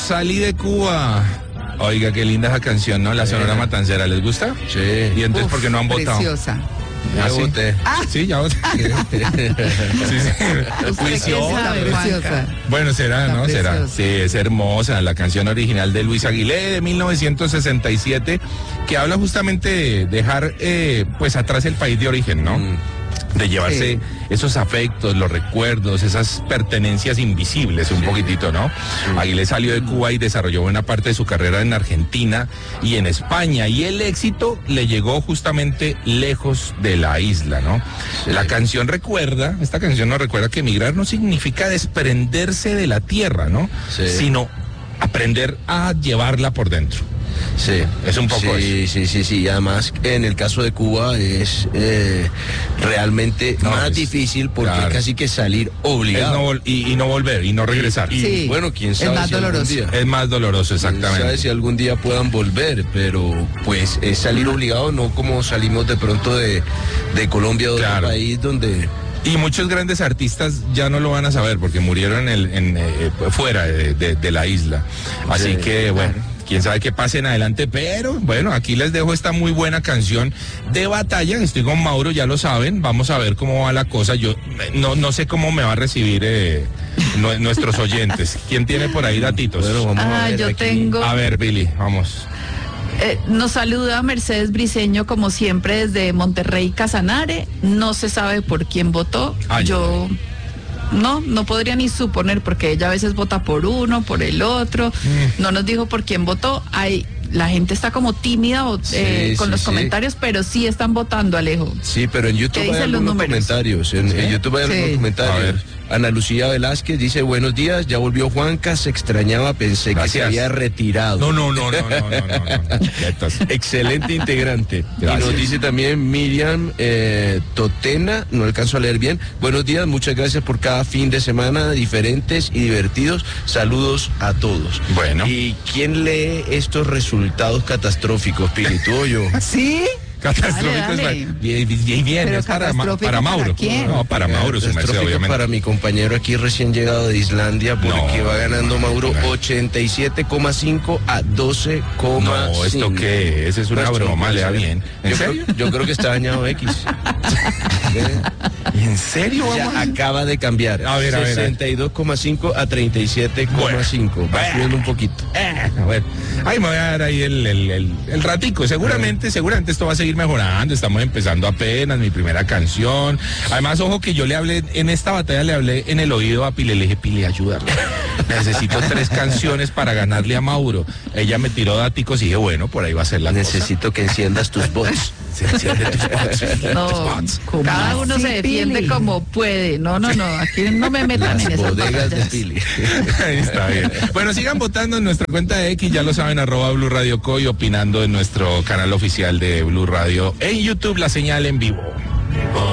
salí de Cuba. Oiga, qué linda esa canción, ¿no? La Sonora Matancera, ¿les gusta? Sí. Y entonces, ¿por qué no han votado? Preciosa. Ya voté. Sí, ya voté. Juiciosa, preciosa. Bueno, será, ¿no? Será. Sí, es hermosa. La canción original de Luis Aguilé de 1967, que habla justamente de dejar, pues, atrás el país de origen, ¿no? De llevarse esos afectos, los recuerdos, esas pertenencias invisibles un poquitito, ¿no? Aguilé salió de Cuba y desarrolló buena parte de su carrera en Argentina y en España, y el éxito le llegó justamente lejos de la isla, ¿no? La canción esta canción nos recuerda que emigrar no significa desprenderse de la tierra, ¿no? Sino aprender a llevarla por dentro. Sí, es un poco eso. Sí. Además, en el caso de Cuba es realmente más difícil porque es casi que salir obligado. Y no volver, y no regresar. Y bueno, quién sabe. Es más si doloroso. algún día. Es más doloroso, exactamente. Quién sabe si algún día puedan volver, pero pues es salir obligado, no como salimos de pronto de Colombia o de otro país donde... Y muchos grandes artistas ya no lo van a saber porque murieron fuera de la isla. Así que, bueno, quién sabe qué pase en adelante, pero bueno, aquí les dejo esta muy buena canción de batalla. Estoy con Mauro, ya lo saben. Vamos a ver cómo va la cosa. Yo no sé cómo me va a recibir nuestros oyentes. ¿Quién tiene por ahí datitos? Bueno, vamos a ver yo aquí. tengo. A ver, Billy, vamos. Nos saluda Mercedes Briceño, como siempre, desde Monterrey, Casanare. No se sabe por quién votó. Yo no podría ni suponer, porque ella a veces vota por uno, por el otro. No nos dijo por quién votó. La gente está como tímida con los comentarios, pero sí están votando, Alejo. Sí, pero en YouTube hay algunos comentarios. En YouTube hay algunos comentarios. Ana Lucía Velázquez dice: buenos días, ya volvió Juanca, se extrañaba, pensé que se había retirado. No. Excelente integrante. Gracias. Y nos dice también Miriam Totena, no alcanzo a leer bien: buenos días, muchas gracias por cada fin de semana, diferentes y divertidos. Saludos a todos. Bueno. ¿Y quién lee estos resultados catastróficos, Pili, tú o yo? ¿Sí? Catastrófico. Dale. Bien, es para Mauro. ¿Quién? No, para Mauro, su merced, obviamente. Para mi compañero aquí recién llegado de Islandia, porque va ganando Mauro 87,5 a 12,5. No, ¿esto qué es? Es una broma, le da bien. ¿En serio? Yo creo que está dañado X. ¿En serio? Ya acaba de cambiar. A ver. 62,5 a 37,5. Va subiendo un poquito. Bueno, ahí me voy a dar ahí el ratico. Seguramente esto va a seguir mejorando. Estamos empezando apenas, mi primera canción. Además, ojo que yo le hablé, en esta batalla le hablé en el oído a Pile, le dije: Pile, ayúdame. Necesito 3 canciones para ganarle a Mauro. Ella me tiró daticos y dije: bueno, por ahí va a ser la Necesito que enciendas tus bots. Cada uno se defiende como puede. No, aquí no me metan Las en esas bodegas de batallas. Pili. Ahí está bien. Bueno, sigan votando en nuestra cuenta de X, ya lo saben, @Blue Radio Co, y opinando en nuestro canal oficial de Blue Radio en YouTube, la señal en vivo.